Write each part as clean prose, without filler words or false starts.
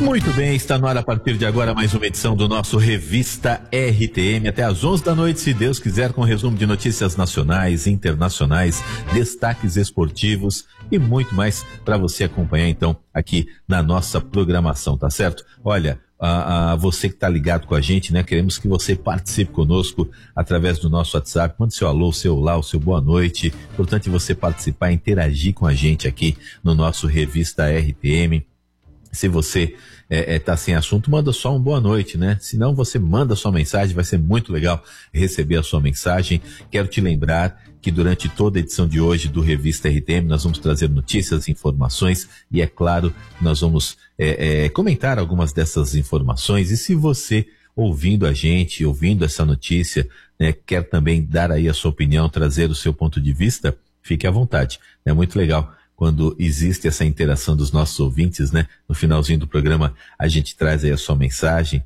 Muito bem, está no ar a partir de agora mais uma edição do nosso Revista RTM, até às 11 da noite, se Deus quiser, com resumo de notícias nacionais, internacionais, destaques esportivos e muito mais para você acompanhar então aqui na nossa programação, tá certo? Olha, você que está ligado com a gente, né? Queremos que você participe conosco através do nosso WhatsApp, mande seu alô, seu olá, o seu boa noite. Importante você participar, interagir com a gente aqui no nosso Revista RTM. Se você tá sem assunto, manda só um boa noite, né? Se não, você manda sua mensagem, vai ser muito legal receber a sua mensagem. Quero te lembrar que durante toda a edição de hoje do Revista RTM nós vamos trazer notícias, informações e, é claro, nós vamos comentar algumas dessas informações. E se você, ouvindo a gente, ouvindo essa notícia, né, quer também dar aí a sua opinião, trazer o seu ponto de vista, fique à vontade. É muito legal quando existe essa interação dos nossos ouvintes, né? No finalzinho do programa a gente traz aí a sua mensagem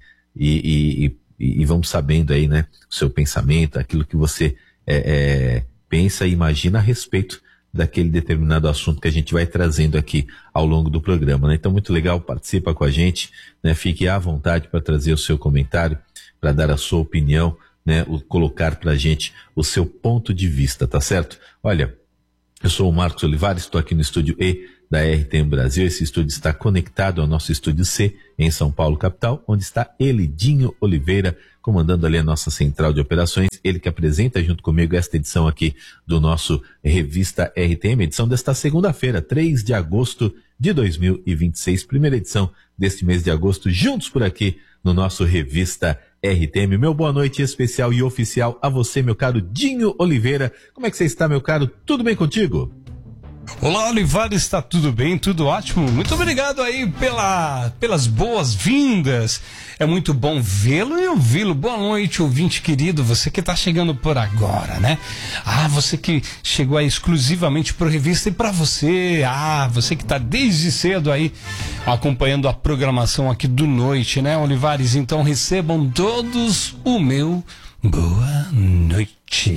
e vamos sabendo aí, né? O seu pensamento, aquilo que você pensa e imagina a respeito daquele determinado assunto que a gente vai trazendo aqui ao longo do programa, né? Então, muito legal, participa com a gente, né? Fique à vontade para trazer o seu comentário, para dar a sua opinião, né? Colocar pra gente o seu ponto de vista, tá certo? Olha, eu sou o Marcos Olivares, estou aqui no estúdio E da RTM Brasil. Esse estúdio está conectado ao nosso estúdio C em São Paulo, capital, onde está ele, Dinho Oliveira, comandando ali a nossa central de operações. Ele que apresenta junto comigo esta edição aqui do nosso Revista RTM, edição desta segunda-feira, 3 de agosto de 2026, primeira edição deste mês de agosto, juntos por aqui no nosso Revista RTM. Meu boa noite especial e oficial a você, meu caro Dinho Oliveira. Como é que você está, meu caro? Tudo bem contigo? Olá, Olivares, está tudo bem, tudo ótimo. Muito obrigado aí pelas boas-vindas. É muito bom vê-lo e ouvi-lo. Boa noite, ouvinte querido, você que está chegando por agora, né? Você que chegou aí exclusivamente para a revista, e para você, você que está desde cedo aí acompanhando a programação aqui do Noite, né, Olivares? Então recebam todos o meu boa noite.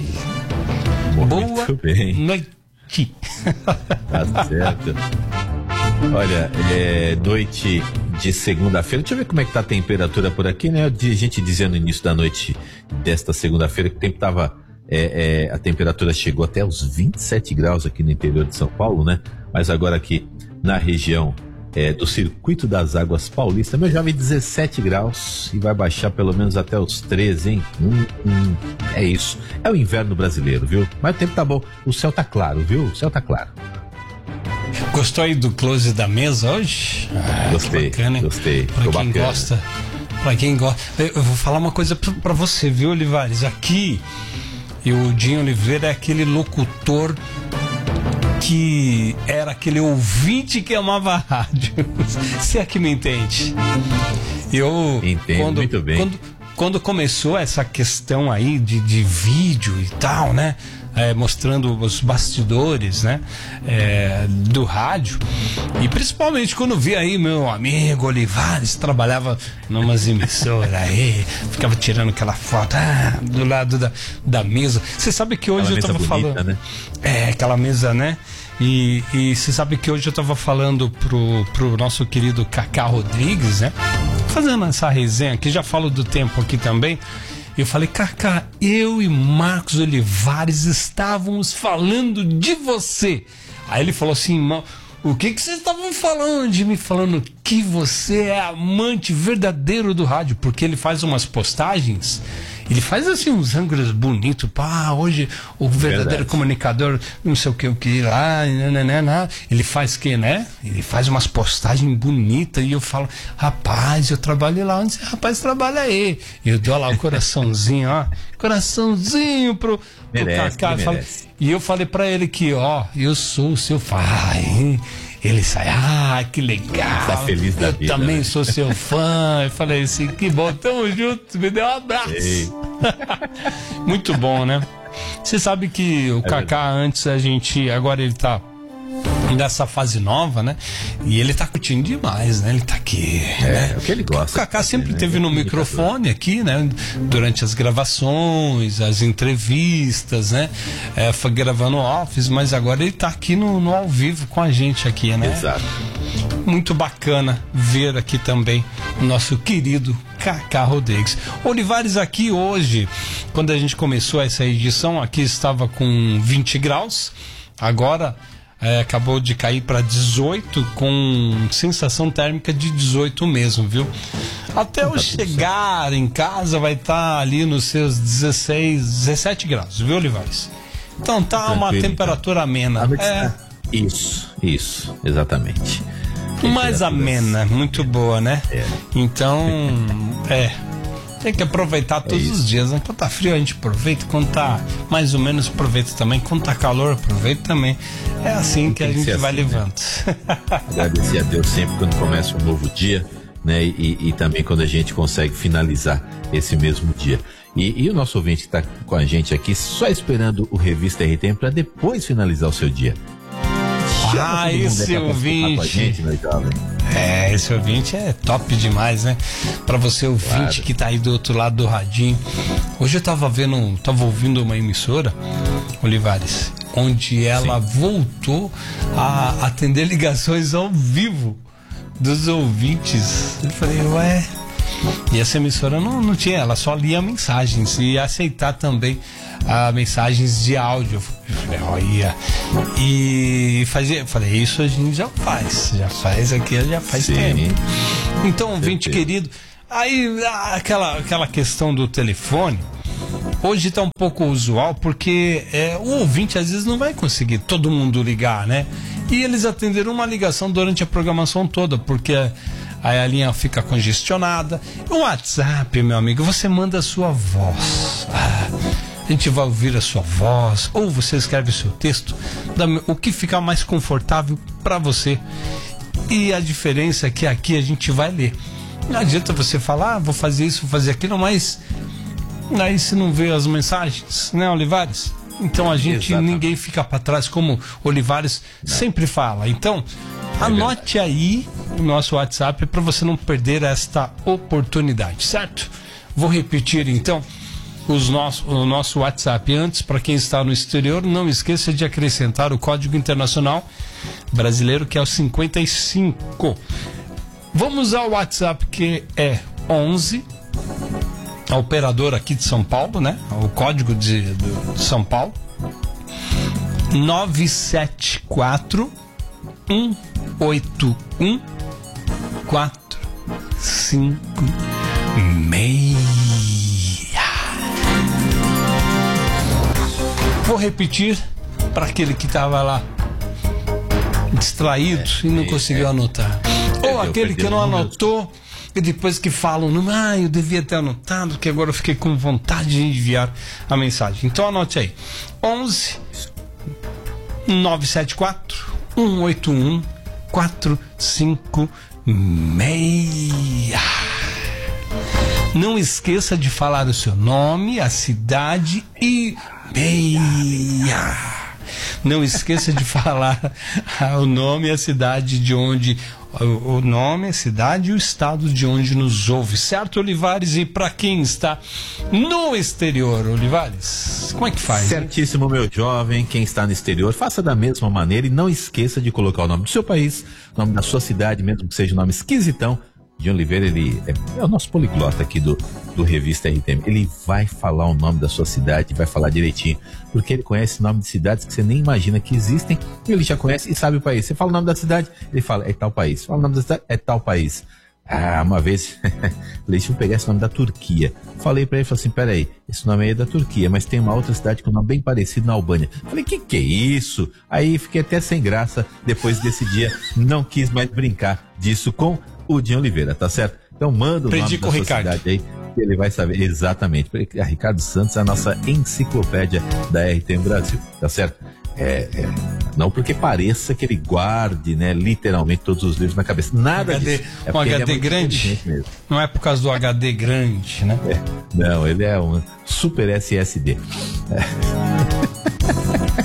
Muito bem. Noite. Tá certo. Olha, noite de segunda-feira. Deixa eu ver como é que tá a temperatura por aqui, né? A gente dizia no início da noite desta segunda-feira que o tempo tava... a temperatura chegou até os 27 graus aqui no interior de São Paulo, né? Mas agora aqui na região do Circuito das Águas Paulista, meu jovem, 17 graus e vai baixar pelo menos até os 13, hein? É isso. É o inverno brasileiro, viu? Mas o tempo tá bom. O céu tá claro, viu? O céu tá claro. Gostou aí do close da mesa hoje? Gostei, bacana, gostei. Pra quem gosta, eu vou falar uma coisa pra você, viu, Olivares? Aqui, o Dinho Oliveira é aquele locutor que era aquele ouvinte que amava a rádio. Você é que me entende? Eu entendo muito bem. Quando começou essa questão aí de vídeo e tal, né? Mostrando os bastidores, né? Do rádio. E principalmente quando vi aí meu amigo Olivares, trabalhava numas emissoras aí, ficava tirando aquela foto do lado da mesa. Você sabe que hoje aquela eu tava bonita, falando, né? Aquela mesa, né? E você sabe que hoje eu tava falando pro nosso querido Cacá Rodrigues, né? Fazendo essa resenha aqui, já falo do tempo aqui também. Eu falei, Cacá, eu e Marcos Olivares estávamos falando de você. Aí ele falou assim, o que vocês estavam falando de mim? Falando que você é amante verdadeiro do rádio, porque ele faz umas postagens, ele faz assim uns ângulos bonitos, hoje o verdadeiro comunicador, não sei o que lá, ele faz que, né? Ele faz umas postagens bonitas e eu falo, rapaz, eu trabalho lá, onde esse rapaz trabalha aí? Eu dou lá o coraçãozinho, coraçãozinho pro Cacá. E eu falei pra ele que, eu sou o seu pai. Ele sai, que legal. Tá feliz da vida, também, né? sou seu fã. Eu falei assim, que bom, tamo junto, me deu um abraço. Muito bom, né? Você sabe que o Cacá, antes agora ele tá dessa fase nova, né? E ele tá curtindo demais, né? Ele tá aqui, né? É o que ele gosta. O Cacá sempre teve no microfone aqui, né? Durante as gravações, as entrevistas, né? Foi gravando Office, mas agora ele tá aqui no ao vivo com a gente aqui, né? Exato. Muito bacana ver aqui também o nosso querido Cacá Rodrigues. Olivares, aqui hoje, quando a gente começou essa edição, aqui estava com 20 graus, agora acabou de cair para 18, com sensação térmica de 18 mesmo, viu? Até eu chegar em casa vai estar ali nos seus 16, 17 graus, viu, Olivares? Então tá uma temperatura amena. Isso, exatamente. Mais amena, muito boa, né? Então, tem que aproveitar todos os dias, né? Quando tá frio a gente aproveita, quando tá mais ou menos aproveita também, quando tá calor aproveita também. É assim que a gente vai levando. Né? Agradecer a Deus sempre quando começa um novo dia, né? E também quando a gente consegue finalizar esse mesmo dia. E o nosso ouvinte que tá com a gente aqui, só esperando o Revista RTM para depois finalizar o seu dia. Esse ouvinte. Esse ouvinte é top demais, né? Pra você ouvinte que tá aí do outro lado do radinho. Hoje eu tava ouvindo uma emissora, Olivares, onde ela voltou a atender ligações ao vivo dos ouvintes. Eu falei, ué. E essa emissora não tinha, ela só lia mensagens e ia aceitar também mensagens de áudio. E falei, isso a gente já faz aqui, já faz tempo. Então, ouvinte querido, aí aquela questão do telefone, hoje tá um pouco usual, porque o ouvinte às vezes não vai conseguir todo mundo ligar, né? E eles atenderam uma ligação durante a programação toda, porque aí a linha fica congestionada. O WhatsApp, meu amigo, você manda a sua voz. A gente vai ouvir a sua voz, ou você escreve o seu texto, o que ficar mais confortável para você. E a diferença é que aqui a gente vai ler. Não adianta você falar, vou fazer isso, vou fazer aquilo, mas aí você não vê as mensagens, né, Olivares? Então a gente, ninguém fica para trás, como Olivares sempre fala. Então, anote aí o nosso WhatsApp para você não perder esta oportunidade, certo? Vou repetir então o nosso WhatsApp. Antes, para quem está no exterior, não esqueça de acrescentar o código internacional brasileiro, que é o 55. Vamos ao WhatsApp, que é 11, a operadora aqui de São Paulo, né? O código de São Paulo, 974 181 456. Vou repetir para aquele que estava lá distraído e não conseguiu anotar. Ou aquele que não anotou e depois que falam, eu devia ter anotado, que agora eu fiquei com vontade de enviar a mensagem. Então anote aí: 11 974 181 456. Não esqueça de falar o seu nome, a cidade e meia. Não esqueça de falar o nome, a cidade de onde, o nome, a cidade e o estado de onde nos ouve, certo, Olivares? E para quem está no exterior, Olivares, como é que faz? Certíssimo, meu jovem. Quem está no exterior, faça da mesma maneira e não esqueça de colocar o nome do seu país, o nome da sua cidade, mesmo que seja um nome esquisitão. Dinho Oliveira, ele é o nosso poliglota aqui do Revista RTM. Ele vai falar o nome da sua cidade, vai falar direitinho, porque ele conhece o nome de cidades que você nem imagina que existem, e ele já conhece e sabe o país. Você fala o nome da cidade, ele fala, é tal país. Fala o nome da cidade, é tal país. Uma vez, falei, deixa eu pegar esse nome da Turquia. Falei pra ele, falei assim, peraí, esse nome aí é da Turquia, mas tem uma outra cidade com um nome bem parecido na Albânia. Falei, que é isso? Aí fiquei até sem graça, depois desse dia, não quis mais brincar disso com o Dinho Oliveira, tá certo? Então manda o nome da sua cidade aí, que ele vai saber exatamente. Ricardo Santos é a nossa enciclopédia da RTM Brasil, tá certo? Não porque pareça que ele guarde, né, literalmente todos os livros na cabeça. Nada disso. Um HD grande? Não é por causa do HD grande, né? Não, ele é um super SSD.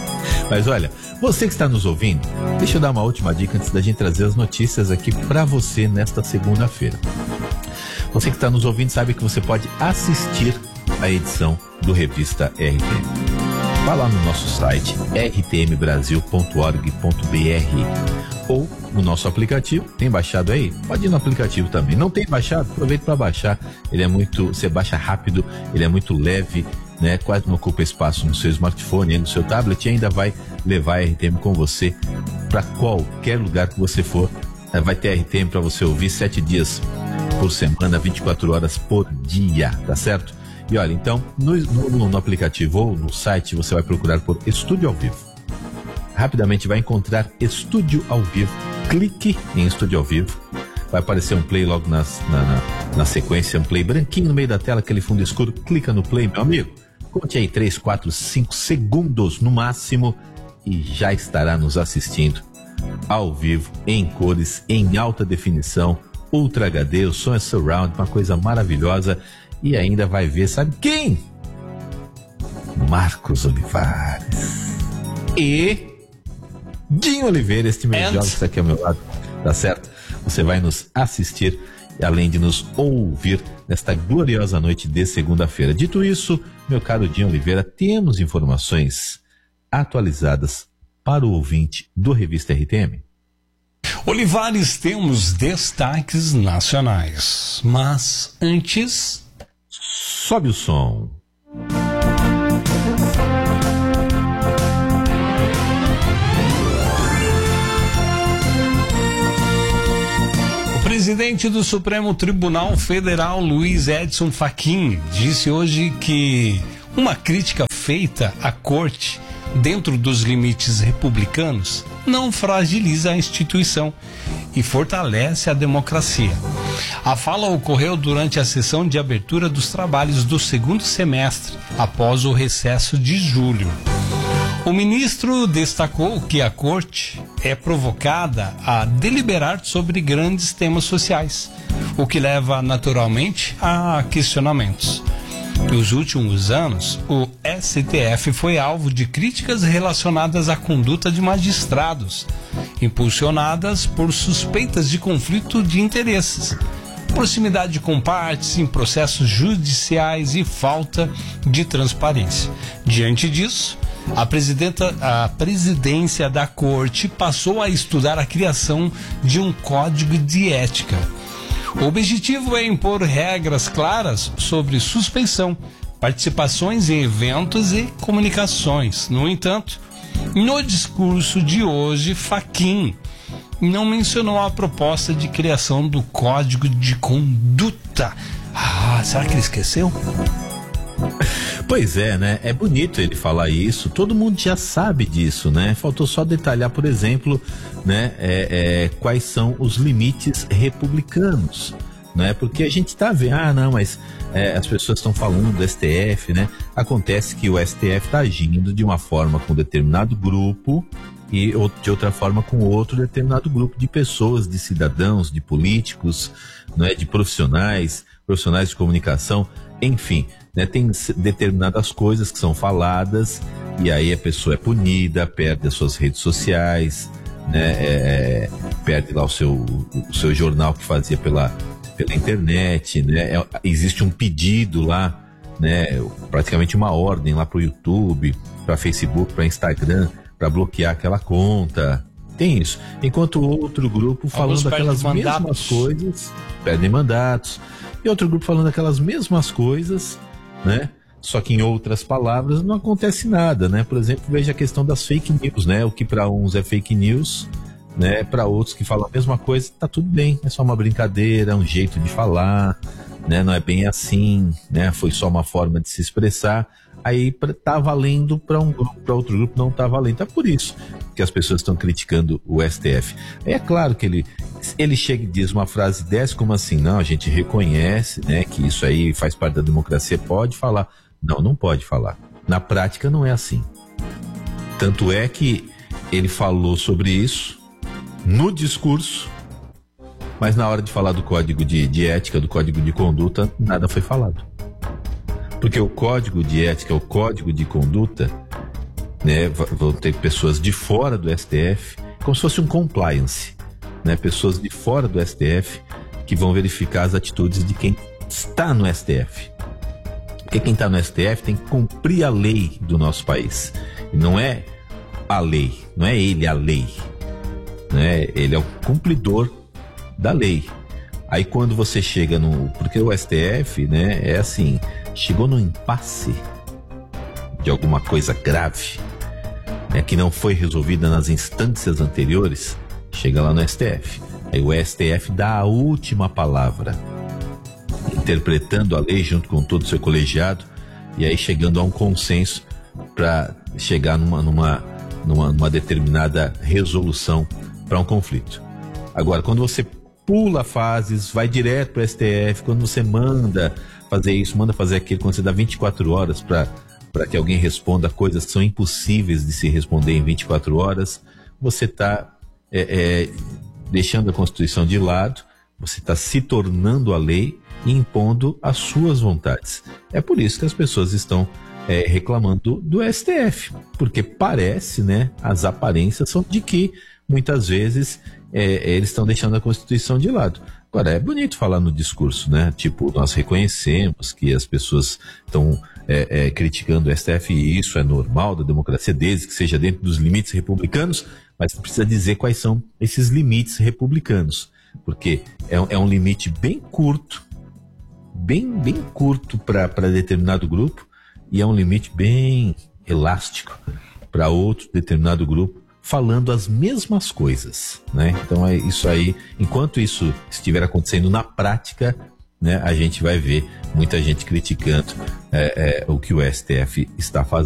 Mas olha, você que está nos ouvindo, deixa eu dar uma última dica antes da gente trazer as notícias aqui para você nesta segunda-feira. Você que está nos ouvindo sabe que você pode assistir a edição do Revista RTM. Vá lá no nosso site rtmbrasil.org.br ou no nosso aplicativo. Tem baixado aí? Pode ir no aplicativo também. Não tem baixado? Aproveita para baixar. Você baixa rápido, ele é muito leve, né? Quase não ocupa espaço no seu smartphone, no seu tablet, e ainda vai levar a RTM com você para qualquer lugar que você for. Vai ter RTM para você ouvir 7 dias por semana, 24 horas por dia, tá certo? E olha, então, no aplicativo ou no site, você vai procurar por Estúdio ao Vivo. Rapidamente vai encontrar Estúdio ao Vivo. Clique em Estúdio ao Vivo. Vai aparecer um play logo na sequência, um play branquinho no meio da tela, aquele fundo escuro. Clica no play, meu amigo. Conte aí 3, 4, 5 segundos no máximo e já estará nos assistindo ao vivo, em cores, em alta definição, Ultra HD, o som é surround, uma coisa maravilhosa. E ainda vai ver, sabe quem? Marcos Olivares e Dinho Oliveira, este meu jovem que está aqui ao meu lado, tá certo? Você vai nos assistir, além de nos ouvir nesta gloriosa noite de segunda-feira. Dito isso, meu caro Dinho Oliveira, temos informações atualizadas para o ouvinte do Revista RTM? Olivares, temos destaques nacionais, mas antes... Sobe o som. O presidente do Supremo Tribunal Federal, Luiz Edson Fachin, disse hoje que uma crítica feita à corte dentro dos limites republicanos não fragiliza a instituição e fortalece a democracia. A fala ocorreu durante a sessão de abertura dos trabalhos do segundo semestre, após o recesso de julho. O ministro destacou que a corte é provocada a deliberar sobre grandes temas sociais, o que leva naturalmente a questionamentos. Nos últimos anos, o STF foi alvo de críticas relacionadas à conduta de magistrados, impulsionadas por suspeitas de conflito de interesses, proximidade com partes em processos judiciais e falta de transparência. Diante disso, a presidência da Corte passou a estudar a criação de um código de ética. O objetivo é impor regras claras sobre suspeição, participações em eventos e comunicações. No entanto, no discurso de hoje, Fachin não mencionou a proposta de criação do Código de Conduta. Será que ele esqueceu? Pois é, né? É bonito ele falar isso, todo mundo já sabe disso, né? Faltou só detalhar, por exemplo, né, quais são os limites republicanos, né? Porque a gente tá vendo, mas as pessoas estão falando do STF, né? Acontece que o STF tá agindo de uma forma com determinado grupo e de outra forma com outro determinado grupo de pessoas, de cidadãos, de políticos, né? De profissionais de comunicação, enfim, né? Tem determinadas coisas que são faladas e aí a pessoa é punida, perde as suas redes sociais, né? Perde lá o seu jornal que fazia pela internet, né? Existe um pedido lá, né? Praticamente uma ordem lá pro YouTube, para Facebook, para Instagram, para bloquear aquela conta. Tem isso. Enquanto outro grupo falando aquelas mesmas coisas, perdem mandatos. E outro grupo falando aquelas mesmas coisas, né? Só que em outras palavras não acontece nada, né? Por exemplo, veja a questão das fake news, né? O que para uns é fake news, né? Para outros que falam a mesma coisa, tá tudo bem, é só uma brincadeira, um jeito de falar, né? Não é bem assim, né? Foi só uma forma de se expressar. Aí tá valendo para um grupo, para outro grupo não tá valendo. É por isso que as pessoas estão criticando o STF. É claro que ele chega e diz uma frase dessa, como assim? Não, a gente reconhece, né, que isso aí faz parte da democracia, pode falar. Não pode falar. Na prática não é assim. Tanto é que ele falou sobre isso no discurso, mas na hora de falar do código de ética, do código de conduta, nada foi falado. Porque o código de ética, o código de conduta, né? Vão ter pessoas de fora do STF, como se fosse um compliance, né? Pessoas de fora do STF que vão verificar as atitudes de quem está no STF. Porque quem está no STF tem que cumprir a lei do nosso país. E não é a lei, não é ele a lei, né? Ele é o cumpridor da lei. Aí quando você chega porque o STF, né, é assim, chegou no impasse de alguma coisa grave, né, que não foi resolvida nas instâncias anteriores, chega lá no STF. Aí o STF dá a última palavra, interpretando a lei junto com todo o seu colegiado, e aí chegando a um consenso para chegar numa determinada resolução para um conflito. Agora, quando você pula fases, vai direto para o STF, quando você manda fazer isso, manda fazer aquilo, quando você dá 24 horas para que alguém responda coisas que são impossíveis de se responder em 24 horas, você está deixando a Constituição de lado, você está se tornando a lei e impondo as suas vontades. É por isso que as pessoas estão reclamando do STF, porque parece, né, as aparências são de que muitas vezes eles estão deixando a Constituição de lado. Agora, é bonito falar no discurso, né? Tipo, nós reconhecemos que as pessoas estão criticando o STF e isso é normal da democracia, desde que seja dentro dos limites republicanos, mas precisa dizer quais são esses limites republicanos, porque é um limite bem curto, bem curto para determinado grupo, e é um limite bem elástico para outro determinado grupo, falando as mesmas coisas, né? Então é isso aí. Enquanto isso estiver acontecendo na prática, né, a gente vai ver muita gente criticando o que o STF está fazendo.